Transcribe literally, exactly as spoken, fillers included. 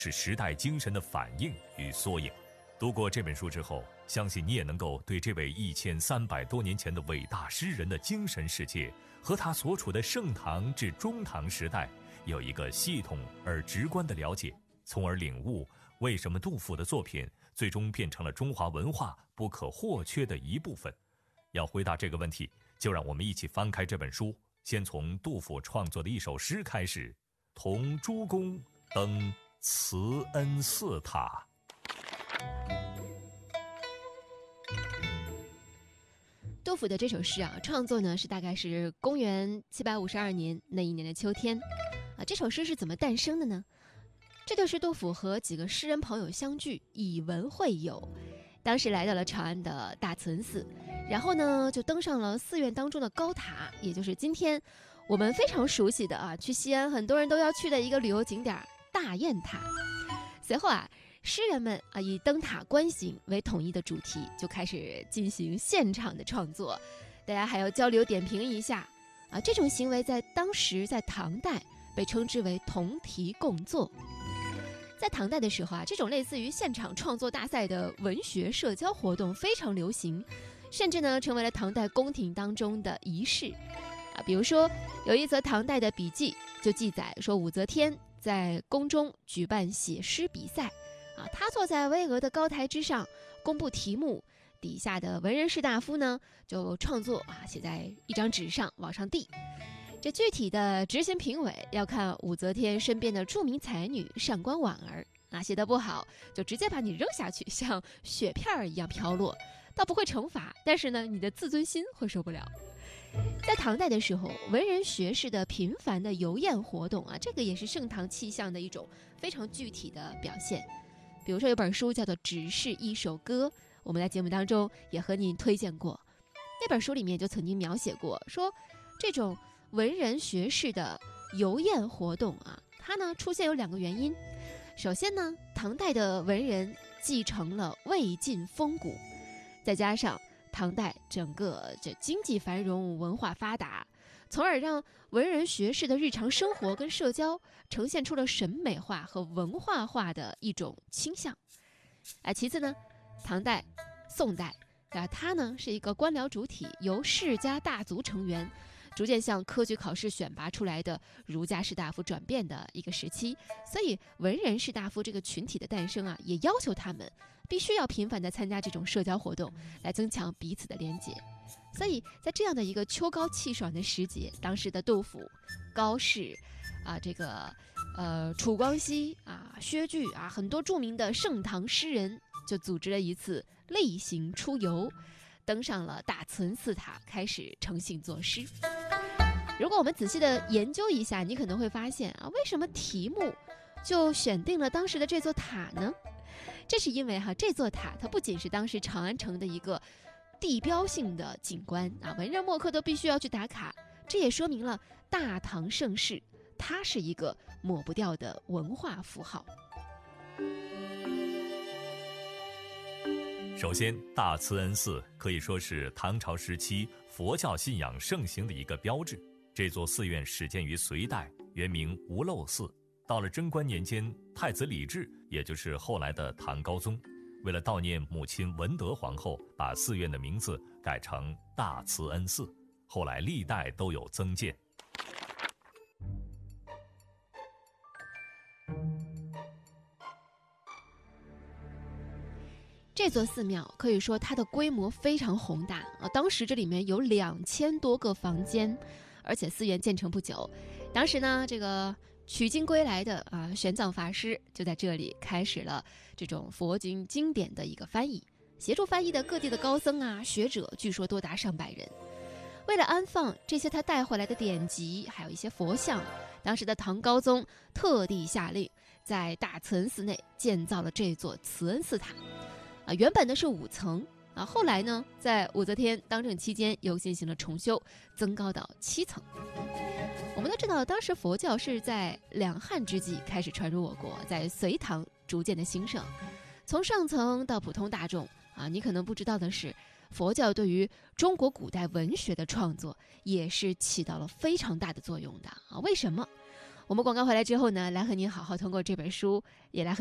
是时代精神的反映与缩影。读过这本书之后，相信你也能够对这位一千三百多年前的伟大诗人的精神世界和他所处的盛唐至中唐时代有一个系统而直观的了解，从而领悟为什么杜甫的作品最终变成了中华文化不可或缺的一部分。要回答这个问题，就让我们一起翻开这本书，先从杜甫创作的一首诗开始：同诸公登慈恩寺塔。 杜甫的这首诗啊，创作呢是大概是公元七百五十二年那一年的秋天啊。这首诗是怎么诞生的呢？这就是杜甫和几个诗人朋友相聚，以文会友，当时来到了长安的大慈恩寺，然后呢就登上了寺院当中的高塔，也就是今天我们非常熟悉的啊，去西安很多人都要去的一个旅游景点大雁塔。随后啊，诗人们啊以登塔观行为统一的主题，就开始进行现场的创作，大家还要交流点评一下啊。这种行为在当时在唐代被称之为同题共作。在唐代的时候啊，这种类似于现场创作大赛的文学社交活动非常流行，甚至呢成为了唐代宫廷当中的仪式啊。比如说有一则唐代的笔记就记载说，武则天在宫中举办写诗比赛啊，他坐在巍峨的高台之上公布题目，底下的文人士大夫呢就创作啊写在一张纸上往上递。这具体的执行评委要看武则天身边的著名才女上官婉儿啊，写得不好就直接把你扔下去，像雪片一样飘落，倒不会惩罚，但是呢你的自尊心会受不了。在唐代的时候，文人学士的频繁的游宴活动啊，这个也是盛唐气象的一种非常具体的表现。比如说有本书叫做《只是一首歌》，我们在节目当中也和您推荐过。那本书里面就曾经描写过，说这种文人学士的游宴活动啊，它呢出现有两个原因。首先呢，唐代的文人继承了魏晋风骨，再加上唐代整个这经济繁荣，文化发达，从而让文人学士的日常生活跟社交呈现出了审美化和文化化的一种倾向。啊，其次呢，唐代、宋代啊，它呢是一个官僚主体，由世家大族成员逐渐向科举考试选拔出来的儒家士大夫转变的一个时期，所以文人士大夫这个群体的诞生啊，也要求他们必须要频繁地参加这种社交活动，来增强彼此的连结。所以在这样的一个秋高气爽的时节，当时的杜甫、高适啊，这个呃楚光熙啊、薛巨啊，很多著名的盛唐诗人就组织了一次例行出游，登上了大慈恩寺塔，开始诚信作诗。如果我们仔细的研究一下，你可能会发现啊，为什么题目就选定了当时的这座塔呢？这是因为哈，这座塔它不仅是当时长安城的一个地标性的景观啊，文人墨客都必须要去打卡，这也说明了大唐盛世它是一个抹不掉的文化符号。 首先，大慈恩寺可以说是唐朝时期佛教信仰盛行的一个标志。这座寺院始建于隋代，原名无漏寺。到了贞观年间，太子李治，也就是后来的唐高宗，为了悼念母亲文德皇后，把寺院的名字改成大慈恩寺，后来历代都有增建。 这座寺庙可以说它的规模非常宏大啊，当时这里面有两千多个房间，而且寺院建成不久，当时呢，这个取经归来的啊玄奘法师就在这里开始了这种佛经经典的一个翻译，协助翻译的各地的高僧啊学者，据说多达上百人。为了安放这些他带回来的典籍，还有一些佛像，当时的唐高宗特地下令在大慈恩寺内建造了这座慈恩寺塔。啊，原本呢是五层啊，后来呢，在武则天当政期间又进行了重修，增高到七层。我们都知道，当时佛教是在两汉之际开始传入我国，在隋唐逐渐的兴盛。从上层到普通大众啊，你可能不知道的是，佛教对于中国古代文学的创作也是起到了非常大的作用的啊。为什么？ 我们广告回来之后呢，来和您好好通过这本书也来和